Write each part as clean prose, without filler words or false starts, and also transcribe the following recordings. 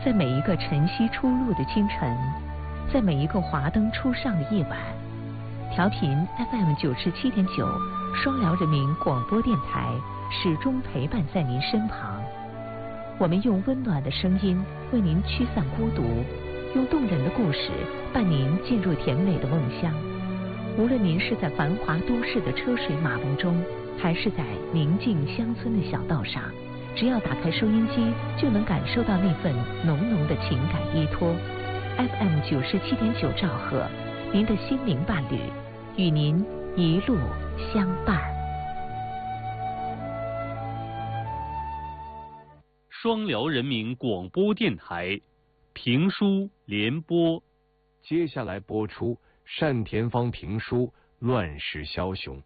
在每一个晨曦初露的清晨，在每一个华灯初上的夜晚，调频 FM97.9双辽人民广播电台始终陪伴在您身旁。我们用温暖的声音为您驱散孤独，用动人的故事伴您进入甜美的梦乡。无论您是在繁华都市的车水马龙中，还是在宁静乡村的小道上，只要打开收音机，就能感受到那份浓浓的情感依托。FM97.9兆赫，您的心灵伴侣，与您一路相伴。 双辽人民广播电台评书联播， 接下来播出单田芳评书《乱世枭雄》。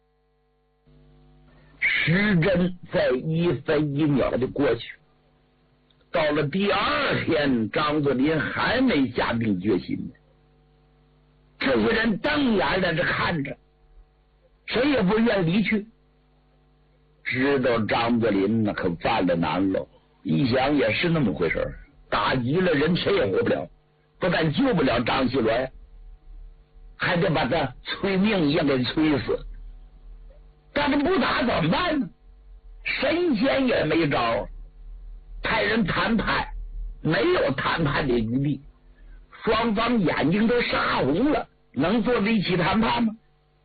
时针在一分一秒的过去，到了第二天，张作霖还没下定决心呢。这些人瞪眼在这看着，谁也不愿离去。知道张作霖那可犯了难了，一想也是那么回事，打急了人谁也活不了，不但救不了张锡鸾，还得把他催命也给催死。但是不打怎么办呢？神仙也没招，派人谈判，没有谈判的余地，双方眼睛都杀红了，能坐在一起谈判吗？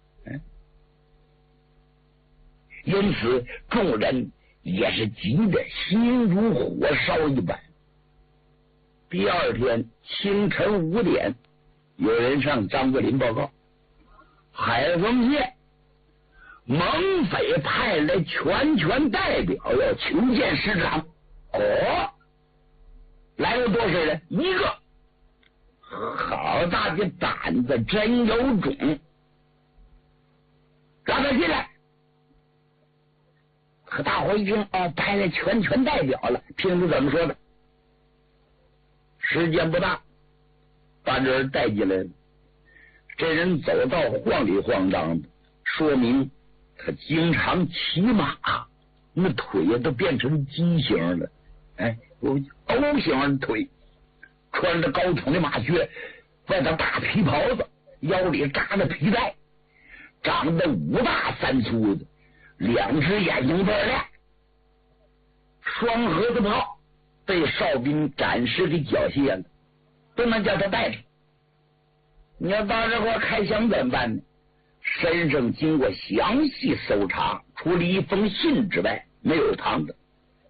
因此众人也是急得心如火烧一般。第二天清晨5点，有人向张作霖报告，海丰县蒙匪派来全权代表要求见师长。来了多少人？一个。好大的胆子，真有种！让他进来。可大伙一听，派来全权代表了，听他怎么说的。时间不大，把这人带进来了。这人走道晃里晃荡的，说明他经常骑马，那腿呀都变成畸形了，有 O 型的腿，穿着高筒的马靴，外头大皮袍子，腰里扎着皮带，长得5大3粗的，2只眼睛倍儿亮，双盒子炮被哨兵暂时给缴械了，不能叫他带着。你要到这块开枪怎么办呢？身上经过详细搜查，除了一封信之外，没有藏的。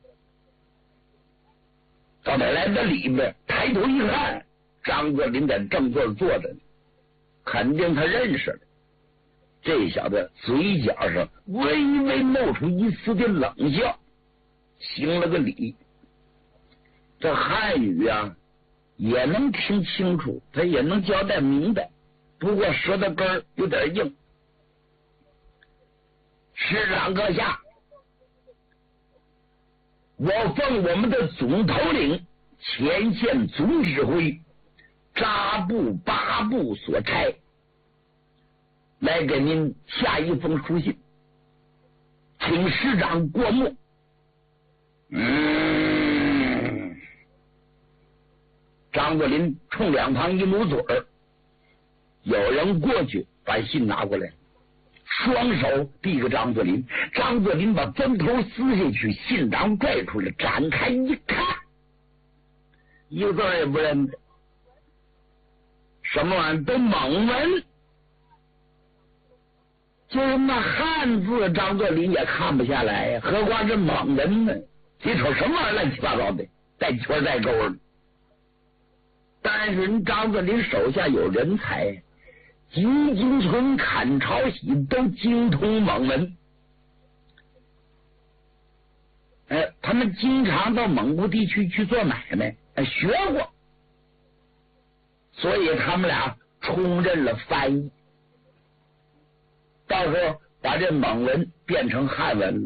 到哪来到里面，抬头一看，张作霖在正座坐着呢，肯定他认识了。这小子嘴角上微微露出一丝的冷笑，行了个礼。这汉语啊也能听清楚，他也能交代明白，不过舌头根儿有点硬。师长阁下，我奉我们的总头领、前线总指挥扎部八部所差，来给您下一封书信，请师长过目。张作霖冲两旁一努嘴儿，有人过去把信拿过来，双手递给张作霖。张作霖把针头撕下去，信章拽出来，展开一看，一个字也不认得，什么玩意儿都蒙文，就是那汉字张作霖也看不下来，何况是蒙文呢？你瞅什么玩意儿乱七八糟的，带圈带勾的。但是人张作霖手下有人才，吉金村、阚朝喜都精通蒙文，他们经常到蒙古地区去做买卖，学过，所以他们俩充任了翻译，到时候把这蒙文变成汉文了，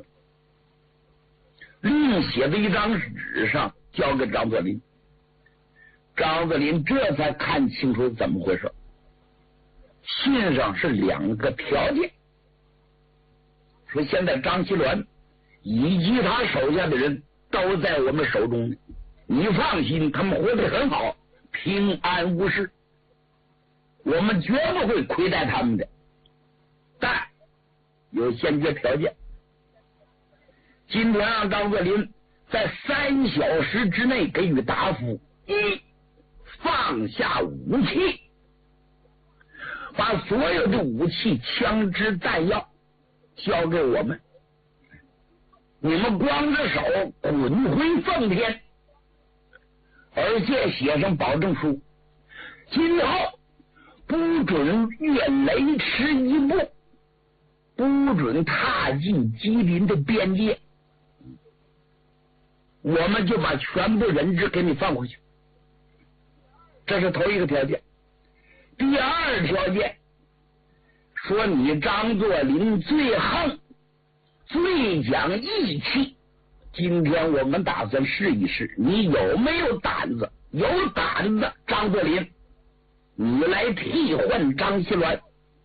另写在一张纸上交给张作霖。张作霖这才看清楚怎么回事。信上是2个条件，说现在张锡鸾以及他手下的人都在我们手中呢， 你放心，他们活得很好，平安无事，我们绝不会亏待他们的。但有先决条件，今天让张作霖在3小时之内给予答复：一，放下武器，把所有的武器、枪支、弹药交给我们，你们光着手滚回奉天，而且写上保证书，今后不准越雷池一步，不准踏进吉林的边界，我们就把全部人质给你放回去。这是头一个条件。第二条件，说你张作霖最横，最讲义气，今天我们打算试一试，你有没有胆子？有胆子，张作霖，你来替换张锡銮。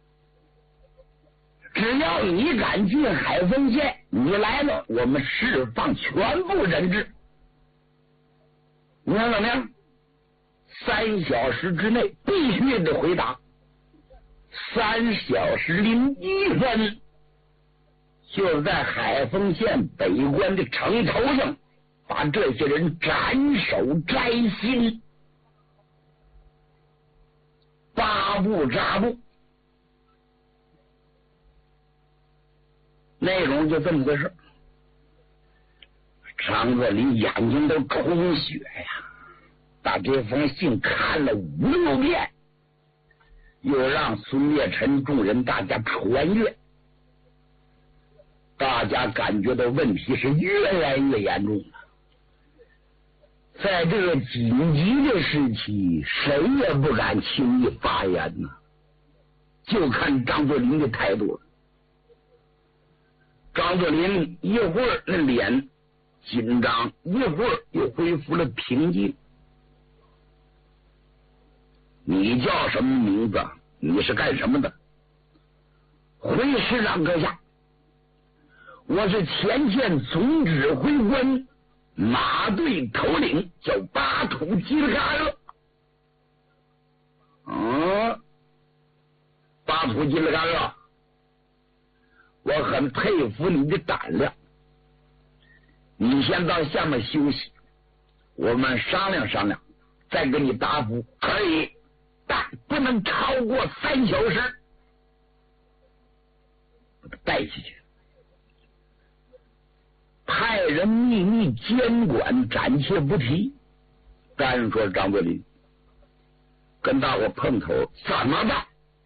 只要你敢进海丰县，你来了，我们释放全部人质。你看怎么样？3小时之内必须得回答。3小时01分，就在海丰县北关的城头上，把这些人斩首摘心，8步扎步。内容就这么回事。张作霖眼睛都充血呀，把这封信看了5、6遍，又让孙烈臣众人大家传阅。大家感觉到问题是越来越严重了。在这个紧急的时期，谁也不敢轻易发言呢，就看张作霖的态度了。张作霖一会儿那脸紧张，一会儿又恢复了平静。你叫什么名字？你是干什么的？回师长阁下，我是前线总指挥官马队头领，叫巴土吉勒嘎勒。巴土吉勒嘎勒，我很佩服你的胆量。你先到下面休息，我们商量商量，再给你答复。可以，但不能超过3小时。把他带下去，派人秘密监管，暂且不提。单说张作霖跟大伙碰头，怎么办？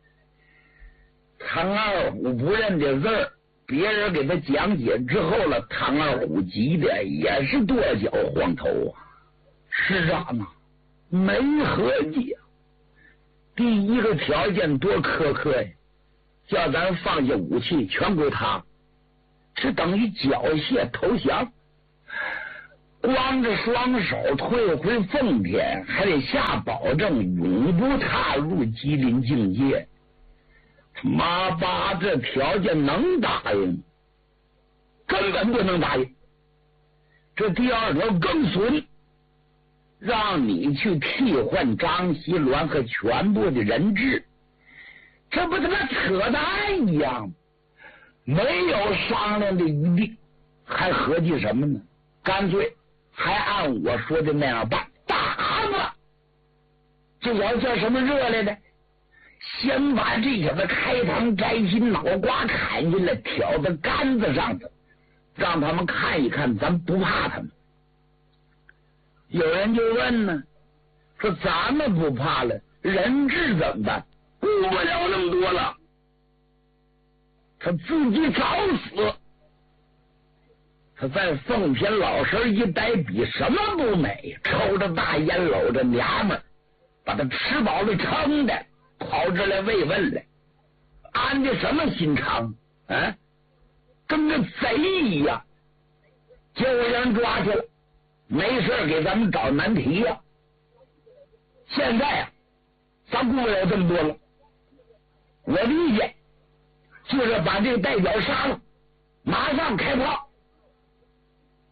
唐二虎不认这字儿，别人给他讲解之后了，唐二虎急的也是跺脚晃头啊！师长啊，没合计啊！第一个条件多苛刻呀，叫咱放下武器全归他，是等于缴械投降。光着双手退回奉天，还得下保证永不踏入吉林境界。妈巴这条件能答应？根本不能答应。这第二条更损，让你去替换张锡銮和全部的人质，这不他妈扯淡一样，没有商量的余地，还合计什么呢？干脆还按我说的那样办，打吧！这要叫什么热来的？先把这小子开膛摘心，脑瓜砍下来，挑到杆子上头，让他们看一看咱不怕他们。有人就问呢，说咱们不怕了，人质怎么办？顾不了那么多了，他自己找死。他在奉天老神一待，比什么不美，抽着大烟，搂着娘们，把他吃饱了撑的跑这来慰问来，安的什么心肠啊？跟个贼一样，就让人抓去了，没事给咱们找难题呀。现在啊，咱顾不了这么多了，我的意见就是把这个代表杀了，马上开炮。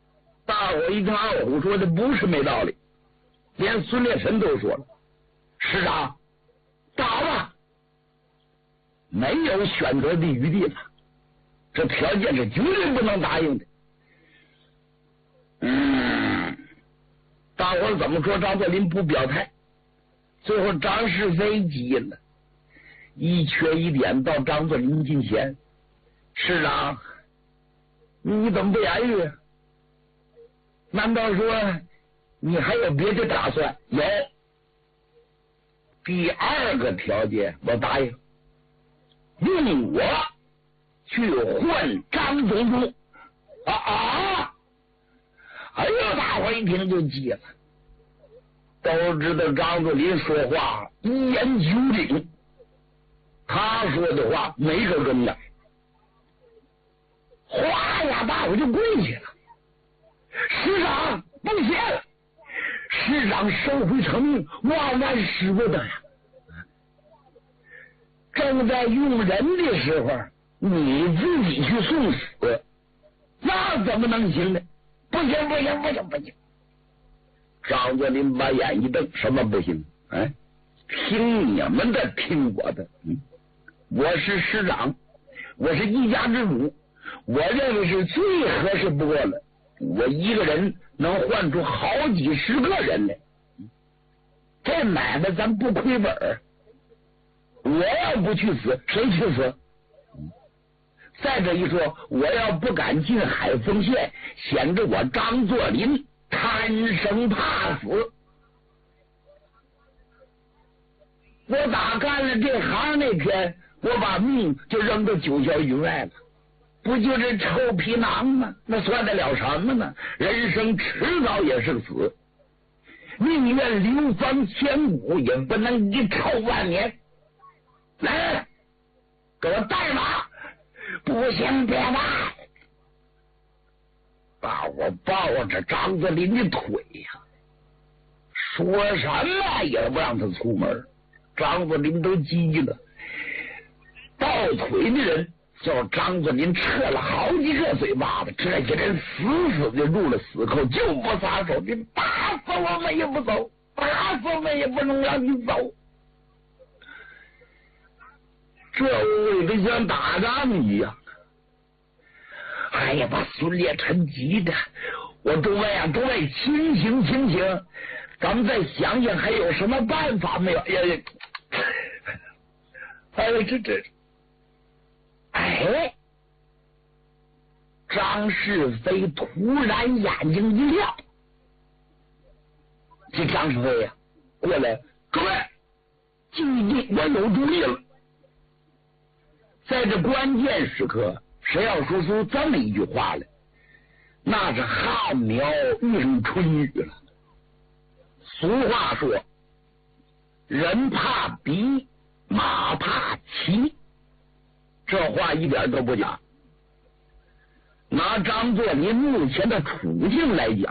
大伙一听二虎说的不是没道理，连孙烈臣都说了：“师长，打吧，没有选择的余地了，这条件是绝对不能答应的。”大伙怎么说？张作霖不表态，最后张世飞急了，一缺一点到张作霖近前：“师长，你怎么不言语？难道说你还有别的打算？”“有，第二个条件我答应，用我去换张总督。”哎呦，大伙一听就急了，都知道张作霖说话一言九鼎，他说的话没个根的。哗呀，大伙就跪下了：“师长不行，师长收回成命，万万使不得呀！正在用人的时候，你自己去送死，那怎么能行呢？不行！”张作霖把眼一瞪：“什么不行？听你们的，听我的。我是师长，我是一家之主，我认为是最合适不过了。我一个人能换出好几十个人来，这买卖咱不亏本。我要不去死，谁去死？再者一说，我要不敢进海丰县，显得我张作霖贪生怕死。我打干了这行那天，我把命就扔到九霄云外了，不就是臭皮囊吗？那算得了什么呢？人生迟早也是个死，宁愿流芳千古，也不能遗臭万年。来，给我带马！不行，别打！大伙抱着张作霖的腿呀，说什么也不让他出门。张作霖都急了，抱腿的人叫张作霖撤了好几个嘴巴子，这些人死死的入了死口，就不撒手。你打死我们也不走，打死我们也不能让你走。这为的像打仗一样。哎呀，把孙烈臣急的，我诸位啊，诸位清醒，咱们再想想还有什么办法没有？张世飞突然眼睛一亮，这张世飞呀，过来，各位，我有主意了。在这关键时刻，谁要说出这么一句话来，那是旱苗应春雨了。俗话说，人怕逼，马怕骑，这话一点都不假。拿张作霖目前的处境来讲，